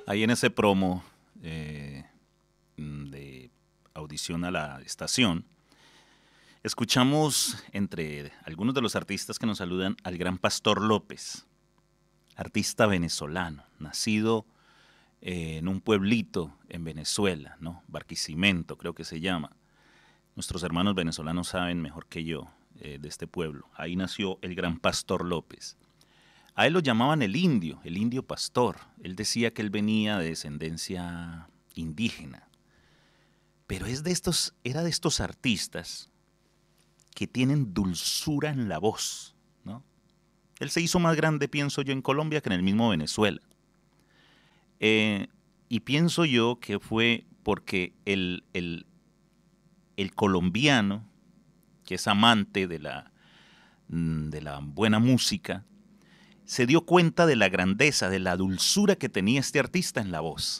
Ahí en ese promo de audición a la estación, escuchamos entre algunos de los artistas que nos saludan al gran Pastor López, artista venezolano, nacido en un pueblito en Venezuela, ¿no? Barquisimeto creo que se llama. Nuestros hermanos venezolanos saben mejor que yo de este pueblo. Ahí nació el gran Pastor López. A él lo llamaban el indio pastor. Él decía que él venía de descendencia indígena. Pero era de estos artistas que tienen dulzura en la voz, ¿no? Él se hizo más grande, pienso yo, en Colombia que en el mismo Venezuela. Y pienso yo que fue porque el colombiano, que es amante de la buena música, se dio cuenta de la grandeza, de la dulzura que tenía este artista en la voz.